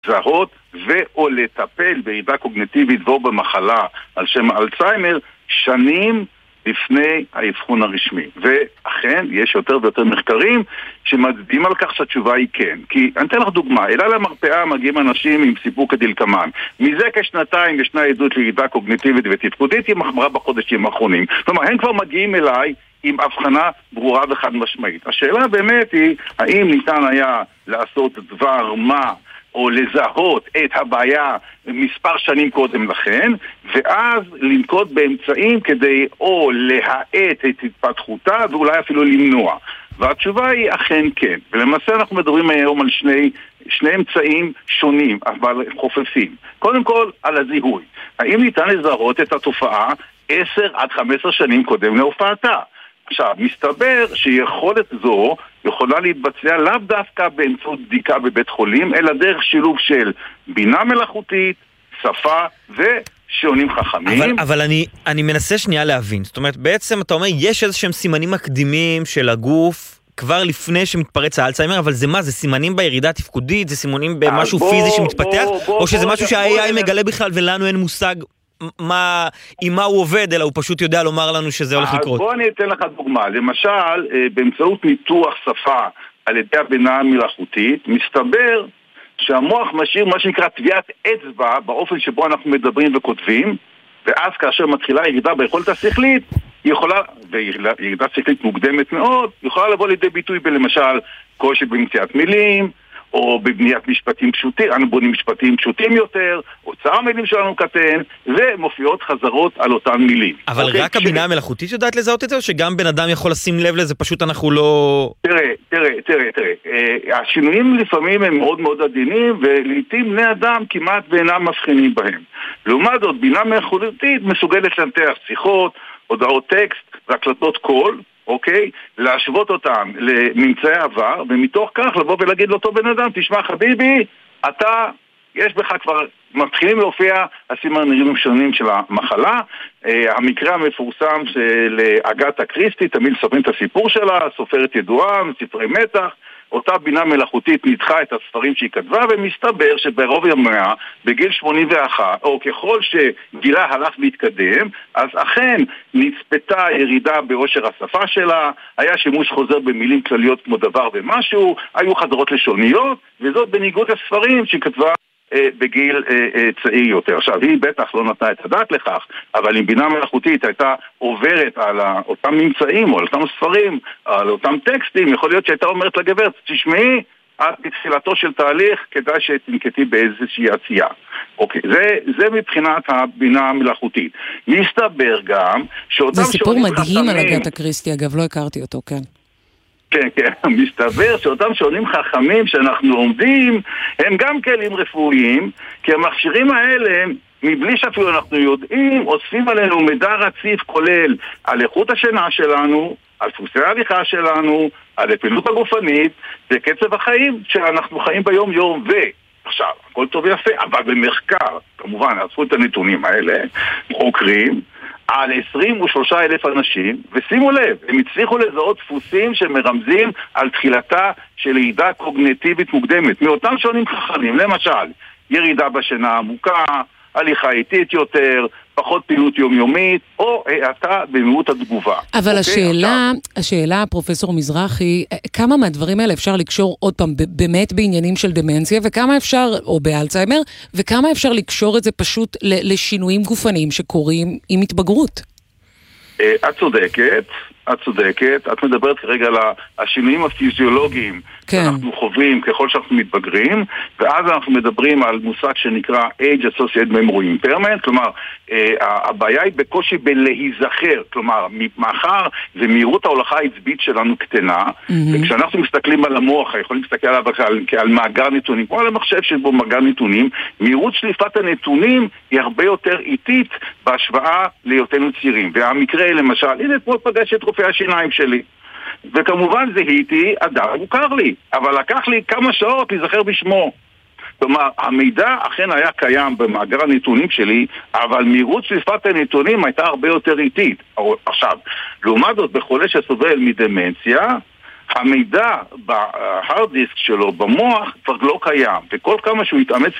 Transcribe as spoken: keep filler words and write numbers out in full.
לזהות ואו לטפל בירידה קוגניטיבית ואו במחלה על שם אלצהיימר שנים לפני האבחון הרשמי. ואכן, יש יותר ויותר מחקרים שמצביעים על כך שהתשובה היא כן. כי אני אתן לך דוגמה, אליי למרפאה מגיעים אנשים עם סיפור כדלקמן. מזה כשנתיים ישנה עדות לירידה קוגניטיבית ותפקודית, היא מחמרה בחודשים האחרונים. כלומר, הם כבר מגיעים אליי עם הבחנה ברורה וחד משמעית. השאלה באמת היא, האם ניתן היה לעשות דבר מה או לזהות את הבעיה מספר שנים קודם לכן, ואז לנקוט באמצעים כדי או להאט את התפתחותה ואולי אפילו למנוע. והתשובה היא אכן כן. ולמעשה אנחנו מדברים היום על שני, שני אמצעים שונים, אבל חופפים. קודם כל, על הזיהוי. האם ניתן לזהות את התופעה עשר עד חמש עשרה שנים קודם להופעתה? עכשיו, מסתבר שיכולת זו יכולה להתבצע לאו דווקא באמצעות בדיקה בבית חולים, אלא דרך שילוב של בינה מלאכותית, שפה ושעונים חכמים. אבל, אבל אני, אני מנסה שנייה להבין. זאת אומרת, בעצם אתה אומר, יש איזשהם סימנים מקדימים של הגוף כבר לפני שמתפרץ האלצהיימר, אבל זה מה? זה סימנים בירידה תפקודית? זה סימנים במשהו בוא, פיזי שמתפתח? בוא, בוא, או שזה בוא, משהו שה-איי איי מגלה בכלל ולנו אין מושג מה, עם מה הוא עובד, אלא הוא פשוט יודע לומר לנו שזה הולך לקרות. בוא אני אתן לך דוגמה. למשל, באמצעות ניתוח שפה על ידי הבינה המלאכותית, מסתבר שהמוח משאיר מה שנקרא טביעת אצבע באופן שבו אנחנו מדברים וכותבים, ואז כאשר מתחילה ירידה ביכולת השכלית, היא יכולה, וירידה שכלית מוקדמת מאוד, יכולה לבוא לידי ביטוי בלמשל קושי במציאת מילים, או בבניית משפטים פשוטים, אנו בונים משפטים פשוטים יותר, אוצר המילים שלנו קטן, ומופיעות חזרות על אותן מילים. אבל אוקיי? רק הבינה המלאכותית יודעת לזהות את זה, או שגם בן אדם יכול לשים לב לזה, פשוט אנחנו לא... תראה, תראה, תראה, תראה. אה, השינויים לפעמים הם מאוד מאוד עדינים, ולעיתים בני אדם כמעט ואינם מבחינים בהם. לעומת זאת, בינה מלאכותית מסוגלת לנתח שיחות, הודעות טקסט והקלטות קול, אוקיי? להשוות אותם לממצאי העבר, ומתוך כך לבוא ולהגיד לאותו בן אדם, תשמע חביבי, אתה, יש בך כבר, מתחילים להופיע הסימנים השונים של המחלה. אה, המקרה המפורסם של אגתה קריסטי, תמיד מספרים את הסיפור שלה, סופרת ידועה, ספרי מתח, אותה בינה מלאכותית ניתחה את הספרים שהיא כתבה, ומסתבר שברוב ימיה, בגיל שמונים ואחת, או ככל שגילה הלך להתקדם, אז אכן נצפתה ירידה באושר השפה שלה, היה שימוש חוזר במילים כלליות כמו דבר ומשהו, היו חזרות לשוניות, וזאת בניגוד לספרים שהיא כתבה בגיל צעיר יותר. עכשיו, היא בטח לא נתנה את הדעת לכך, אבל אם בינה מלאכותית הייתה עוברת על אותם ממצאים או על אותם ספרים, על אותם טקסטים, יכול להיות שהייתה אומרת לגברת, תשמעי, את בתחילתו של תהליך, כדאי שתנקטי באיזושהי עשייה. אוקיי, זה, זה מבחינת הבינה המלאכותית. מסתבר גם שאותם... זה סיפור מדהים על אגתה קריסטי, אגב, לא הכרתי אותו, כן. כן, כן, מסתבר שאותם שעונים חכמים שאנחנו עומדים, הם גם כלים רפואיים, כי המכשירים האלה, מבלי שאפילו אנחנו יודעים, אוספים עלינו מידע רציף כולל על איכות השינה שלנו, על דפוסי ההליכה שלנו, על הפעילות הגופנית, וקצב החיים שאנחנו חיים ביום יום. ועכשיו, הכל טוב ויפה, אבל במחקר, כמובן, אספו את הנתונים האלה, חוקרים, על עשרים ושלושה אלף אנשים, ושימו לב, הם הצליחו לזהות דפוסים שמרמזים על תחילתה של ירידה קוגניטיבית מוקדמת, מאותם שעונים חכמים, למשל, ירידה בשינה עמוקה, הליכה איטית יותר, פחות פעילות יומיומית, או האטה במהירות התגובה. אבל השאלה, השאלה, פרופסור מזרחי, כמה מהדברים האלה אפשר לקשור עוד פעם באמת בעניינים של דמנציה, וכמה אפשר, או באלצהיימר, וכמה אפשר לקשור את זה פשוט לשינויים גופניים שקורים עם התבגרות? את צודקת, את צודקת, את מדברת כרגע על השינויים הפיזיולוגיים כן. שאנחנו חווים ככל שאנחנו מתבגרים, ואז אנחנו מדברים על מושג שנקרא Age Associated Memory Impairment, כלומר, אה, הבעיה היא בקושי בלהיזכר, כלומר, מאחר ומהירות ההולכה העצבית שלנו קטנה, mm-hmm. וכשאנחנו מסתכלים על המוח, יכולים להסתכל עליו על, על מאגר נתונים, כמו על המחשב שבו מאגר נתונים, מהירות שליפת הנתונים היא הרבה יותר איטית בהשוואה להיותנו צעירים. והמקרה, למשל, הנה פה פגש את רופא השיניים שלי. וכמובן זהיתי אדם מוכר לי, אבל לקח לי כמה שעות להיזכר בשמו. כלומר, המידע אכן היה קיים במאגר הנתונים שלי, אבל מהירות שליפת הנתונים הייתה הרבה יותר איטית. עכשיו, לעומת זאת, בחולה שסובל מדמנציה, המידע בהארד דיסק שלו, במוח, כבר לא קיים, וכל כמה שהוא יתאמץ